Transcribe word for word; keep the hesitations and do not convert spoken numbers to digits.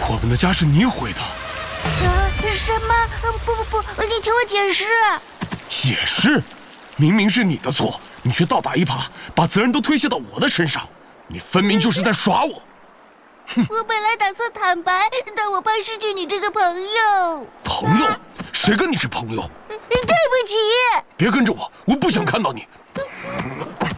我们的家是你毁的。 啊，什么？不不不，你听我解释。 解释？明明是你的错，你却倒打一耙，把责任都推卸到我的身上，你分明就是在耍我。哼！ 我本来打算坦白，但我怕失去你这个朋友。 朋友？谁跟你是朋友？ 对不起。 别跟着我，我不想看到你。